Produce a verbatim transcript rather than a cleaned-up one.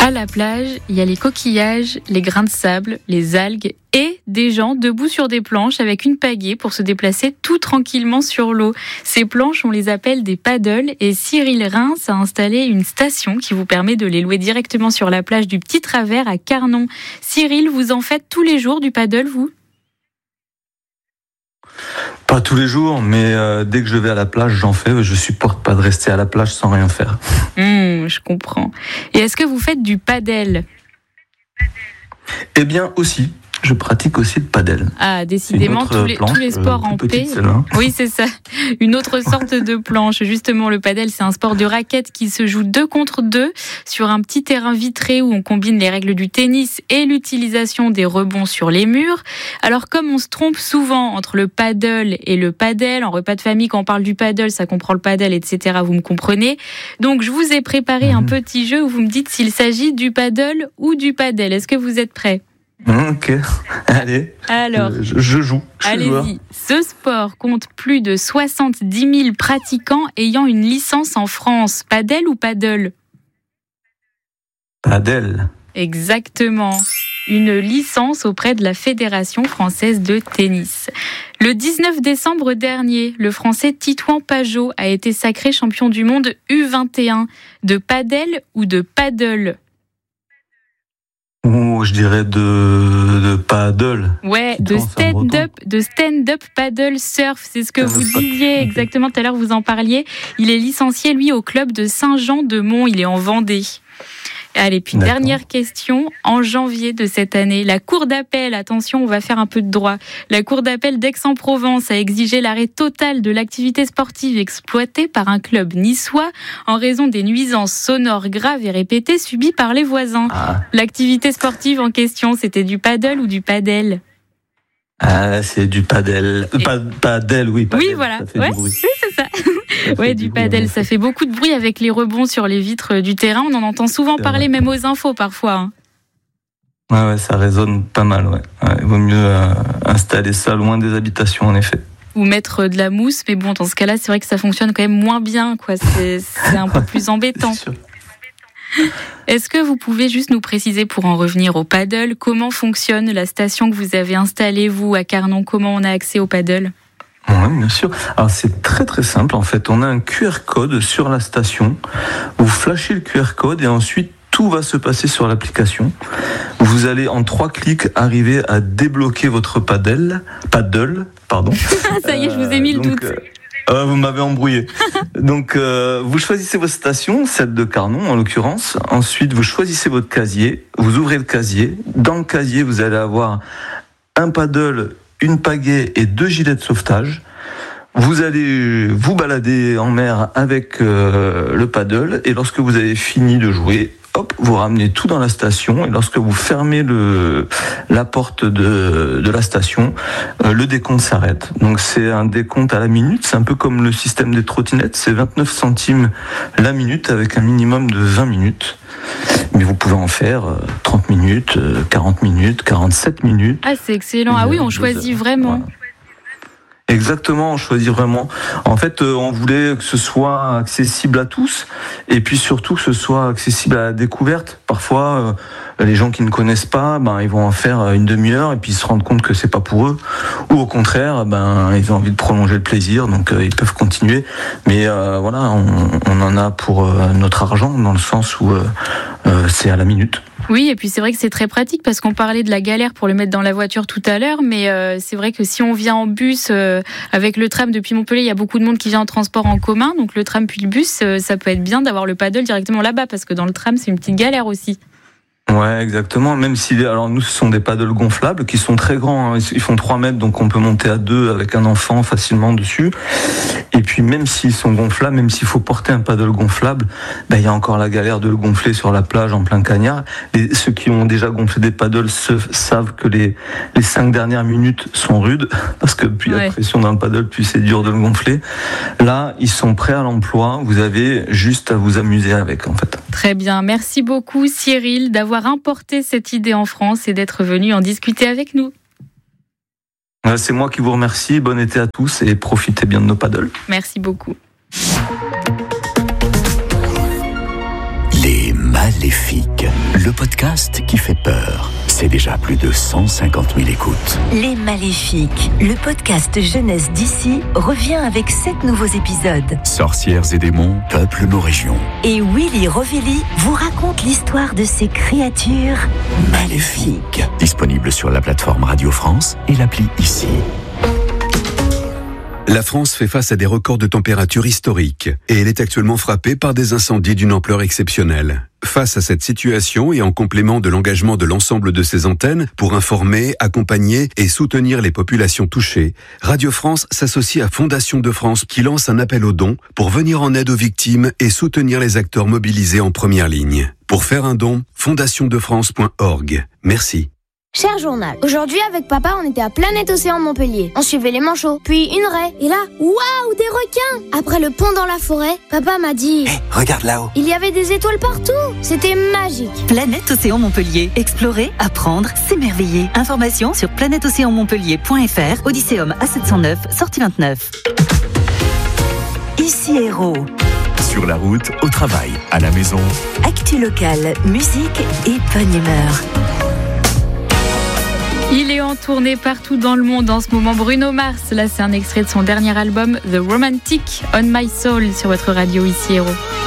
À la plage, il y a les coquillages, les grains de sable, les algues et des gens debout sur des planches avec une pagaie pour se déplacer tout tranquillement sur l'eau. Ces planches, on les appelle des paddles et Cyril Reims a installé une station qui vous permet de les louer directement sur la plage du Petit Travers à Carnon. Cyril, vous en faites tous les jours du paddle, vous ? Pas tous les jours, mais euh, dès que je vais à la plage, j'en fais. Je supporte pas de rester à la plage sans rien faire. Mmh, je comprends. Et est-ce que vous faites du paddle ? Eh bien aussi, je pratique aussi le paddle. Ah, décidément, tous les, planche, tous les sports euh, en paix. Celle-là. Oui, c'est ça. Une autre sorte de planche. Justement, le paddle, c'est un sport de raquette qui se joue deux contre deux sur un petit terrain vitré où on combine les règles du tennis et l'utilisation des rebonds sur les murs. Alors, comme on se trompe souvent entre le paddle et le padel, en repas de famille, quand on parle du paddle, ça comprend le paddle, et cetera, vous me comprenez. Donc, je vous ai préparé mmh. un petit jeu où vous me dites s'il s'agit du paddle ou du paddle. Est-ce que vous êtes prêts ? Ok, allez, Alors, je, je joue. Je allez-y. joueur. Ce sport compte plus de soixante-dix mille pratiquants ayant une licence en France. Padel ou paddle ? Paddle. Exactement. Une licence auprès de la Fédération française de tennis. Le dix-neuf décembre dernier, le Français Titouan Pajot a été sacré champion du monde U vingt et un. De paddle ou de paddle ? Ou je dirais de, de paddle. Ouais, de stand-up, de stand-up paddle surf, c'est ce que vous disiez exactement tout à l'heure, vous en parliez. Il est licencié, lui, au club de Saint-Jean-de-Mont, il est en Vendée. Allez, puis D'accord. dernière question, en janvier de cette année, la Cour d'appel, attention, on va faire un peu de droit, la Cour d'appel d'Aix-en-Provence a exigé l'arrêt total de l'activité sportive exploitée par un club niçois en raison des nuisances sonores graves et répétées subies par les voisins. Ah. L'activité sportive en question, c'était du paddle ou du padel ? Ah, c'est du paddle. Et... Pa- paddle, oui. Paddle, oui, voilà. Ça fait ouais, du bruit. Oui, c'est ça. ça ouais, du, du paddle. Ça fait beaucoup de bruit avec les rebonds sur les vitres du terrain. On en entend souvent c'est parler, vrai. Même aux infos parfois. Hein. Ouais, ouais, ça résonne pas mal, ouais. ouais il vaut mieux euh, installer ça loin des habitations, en effet. Ou mettre de la mousse, mais bon, dans ce cas-là, c'est vrai que ça fonctionne quand même moins bien, quoi. C'est, c'est un peu plus embêtant. C'est sûr. Est-ce que vous pouvez juste nous préciser, pour en revenir au paddle, comment fonctionne la station que vous avez installée, vous, à Carnon ? Comment on a accès au paddle ? Oui, bien sûr. Alors, c'est très très simple, en fait. On a un Q R code sur la station. Vous flashez le Q R code et ensuite, tout va se passer sur l'application. Vous allez, en trois clics, arriver à débloquer votre paddle. Paddle, pardon. Ça y est, je vous ai mis le doute. Euh, Euh, vous m'avez embrouillé. Donc, euh, vous choisissez votre station, celle de Carnon en l'occurrence. Ensuite, vous choisissez votre casier. Vous ouvrez le casier. Dans le casier, vous allez avoir un paddle, une pagaie et deux gilets de sauvetage. Vous allez vous balader en mer avec euh, le paddle. Et lorsque vous avez fini de jouer, hop, vous ramenez tout dans la station. Et lorsque vous fermez le, la porte de, de la station, euh, le décompte s'arrête. Donc c'est un décompte à la minute. C'est un peu comme le système des trottinettes. C'est vingt-neuf centimes la minute avec un minimum de vingt minutes. Mais vous pouvez en faire trente minutes, quarante minutes, quarante-sept minutes. Ah, c'est excellent. Ah oui, on choisit vraiment. Voilà. Exactement, on choisit vraiment. En fait, euh, on voulait que ce soit accessible à tous et puis surtout que ce soit accessible à la découverte. Parfois, euh, les gens qui ne connaissent pas, ben ils vont en faire une demi-heure et puis ils se rendent compte que c'est pas pour eux. Ou au contraire, ben ils ont envie de prolonger le plaisir, donc euh, ils peuvent continuer. Mais euh, voilà, on, on en a pour euh, notre argent dans le sens où euh, euh, c'est à la minute. Oui, et puis c'est vrai que c'est très pratique parce qu'on parlait de la galère pour le mettre dans la voiture tout à l'heure, mais euh, c'est vrai que si on vient en bus euh, avec le tram depuis Montpellier, il y a beaucoup de monde qui vient en transport en commun, donc le tram puis le bus, euh, ça peut être bien d'avoir le paddle directement là-bas parce que dans le tram, c'est une petite galère aussi. Ouais, exactement. Même si, alors nous, ce sont des paddles gonflables qui sont très grands. Hein. Ils font trois mètres, donc on peut monter à deux avec un enfant facilement dessus. Et puis, même s'ils sont gonflables, même s'il faut porter un paddle gonflable, ben, il y a encore la galère de le gonfler sur la plage en plein cagnard. Et ceux qui ont déjà gonflé des paddles se, savent que les, les cinq dernières minutes sont rudes parce que plus il y a de pression dans le paddle, plus c'est dur de le gonfler. Là, ils sont prêts à l'emploi. Vous avez juste à vous amuser avec, en fait. Très bien. Merci beaucoup, Cyril, d'avoir importé cette idée en France et d'être venu en discuter avec nous. C'est moi qui vous remercie. Bon été à tous et profitez bien de nos paddles. Merci beaucoup. Les Maléfiques, le podcast qui fait peur. C'est déjà plus de cent cinquante mille écoutes. Les Maléfiques, le podcast jeunesse d'ici, revient avec sept nouveaux épisodes. Sorcières et démons peuplent nos régions. Et Willy Rovelli vous raconte l'histoire de ces créatures maléfiques. Disponible sur la plateforme Radio France et l'appli Ici. La France fait face à des records de température historiques et elle est actuellement frappée par des incendies d'une ampleur exceptionnelle. Face à cette situation et en complément de l'engagement de l'ensemble de ses antennes pour informer, accompagner et soutenir les populations touchées, Radio France s'associe à Fondation de France qui lance un appel aux dons pour venir en aide aux victimes et soutenir les acteurs mobilisés en première ligne. Pour faire un don, fondation de france point org. Merci. Cher journal, aujourd'hui avec papa on était à Planète Océan Montpellier. On suivait les manchots, puis une raie, et là, waouh, des requins. Après le pont dans la forêt, papa m'a dit... Hé, hey, regarde là-haut. Il y avait des étoiles partout, c'était magique. Planète Océan Montpellier, explorer, apprendre, s'émerveiller. Information sur planète océan montpellier point f r, Odysseum A sept cent neuf, sortie vingt-neuf. Ici Héros. Sur la route, au travail, à la maison. Actu locale, musique et bonne humeur. Il est en tournée partout dans le monde en ce moment. Bruno Mars, là c'est un extrait de son dernier album The Romantic, On My Soul, sur votre radio Ici Héros.